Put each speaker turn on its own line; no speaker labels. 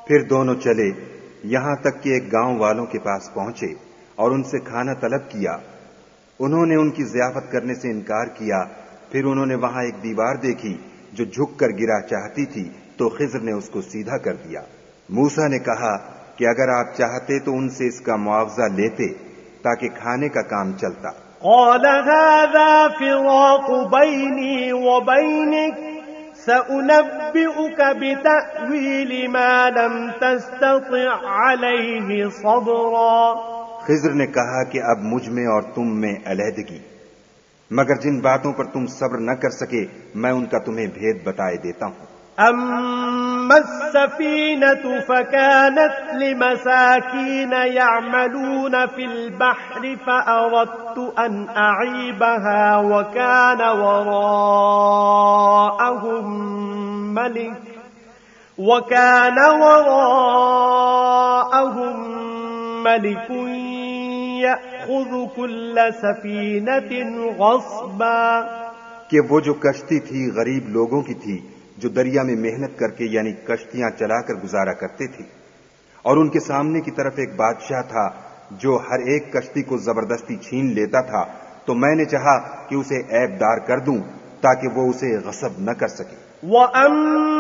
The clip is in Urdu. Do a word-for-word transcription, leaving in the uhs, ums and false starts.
پھر دونوں چلے یہاں تک کہ ایک گاؤں والوں کے پاس پہنچے اور ان سے کھانا طلب کیا۔ انہوں نے ان کی ضیافت کرنے سے انکار کیا۔ پھر انہوں نے وہاں ایک دیوار دیکھی جو جھک کر گرا چاہتی تھی تو خضر نے اس کو سیدھا کر دیا۔ موسیٰ نے کہا کہ اگر آپ چاہتے تو ان سے اس کا معاوضہ لیتے تاکہ کھانے کا کام چلتا۔
قال هذا فراق بيني وبينك سأنبئك بتأويل ما لم تستطع عليه صبرا۔
خضر نے کہا کہ اب مجھ میں اور تم میں علیحدگی، مگر جن باتوں پر تم صبر نہ کر سکے میں ان کا تمہیں بھید بتائے دیتا ہوں۔
أما السفينة فكانت لمساكين يعملون في البحر فأردت أن أعيبها وكان وراءهم ملك وكان وراءهم ملك يأخذ كل سفينة غصبا،
کہ وہ جو کشتی تھی غریب لوگوں کی تھی جو دریا میں محنت کر کے یعنی کشتیاں چلا کر گزارا کرتے تھے، اور ان کے سامنے کی طرف ایک بادشاہ تھا جو ہر ایک کشتی کو زبردستی چھین لیتا تھا، تو میں نے چاہا کہ اسے عیب دار کر دوں تاکہ وہ اسے غصب نہ کر سکے۔
وَأَمَّا